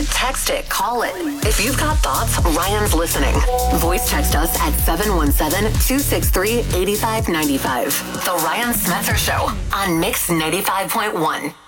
it, text it, call it. If you've got thoughts, Ryan's listening. Voice text us at 717-263-8595. The Ryan Smetzer Show on Mix 95.1.